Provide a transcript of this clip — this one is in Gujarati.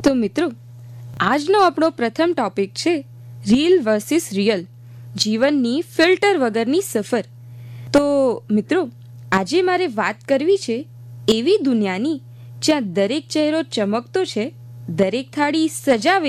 તો મિત્રો, આજનો આપણો પ્રથમ ટોપિક છે રીલ વર્સિસ રિયલ, જીવનની ફિલ્ટર વગરની સફર. તો મિત્રો, આજે મારે વાત કરવી છે એવી દુનિયાની જ્યાં દરેક ચહેરો ચમકતો છે, દરેક થાળી સજાવે